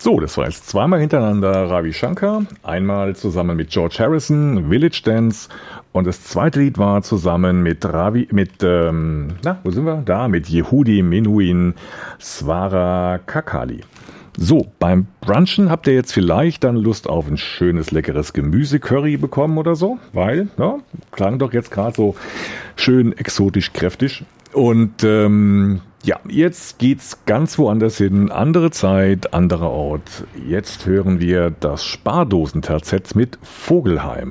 So, das war jetzt zweimal hintereinander Ravi Shankar, einmal zusammen mit George Harrison, Village Dance, und das zweite Lied war zusammen mit wo sind wir? Da, mit Yehudi Menuhin Swara Kakali. So, beim Brunchen habt ihr jetzt vielleicht dann Lust auf ein schönes, leckeres Gemüsecurry bekommen oder so, weil, ja, klang doch jetzt gerade so schön exotisch kräftig. Und ja, jetzt geht's ganz woanders hin, andere Zeit, anderer Ort. Jetzt hören wir das Spardosen-Terzett mit Vogelheim.